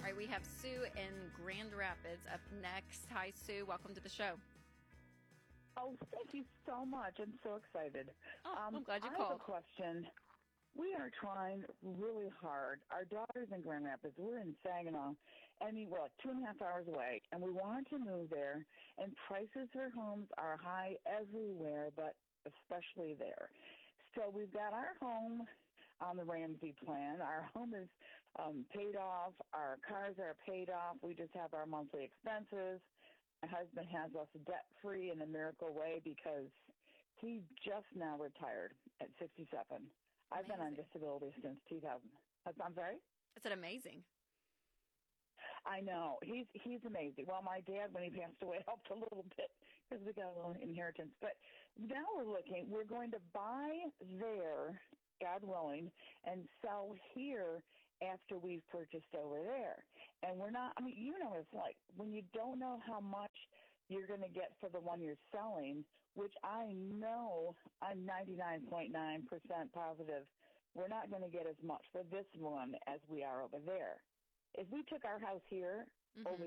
All right, we have Sue in Grand Rapids up next. Hi, Sue. Welcome to the show. Oh, thank you so much. I'm so excited. Oh, I'm glad you I called. have a question. We are trying really hard. Our daughter's in Grand Rapids. We're in Saginaw. We're like 2.5 hours away, and we wanted to move there, and prices for homes are high everywhere, but especially there. So we've got our home on the Ramsey plan. Our home is paid off. Our cars are paid off. We just have our monthly expenses. My husband has us debt-free in a miracle way because he just now retired at 67. I've been on disability since 2000. I'm sorry? I said amazing. I know. He's amazing. Well, my dad, when he passed away, helped a little bit because we got a little inheritance. But now we're going to buy there, God willing, and sell here after we've purchased over there. And we're not, you know what it's like. When you don't know how much you're going to get for the one you're selling, which I know I'm 99.9% positive we're not going to get as much for this one as we are over there. If we took our house here over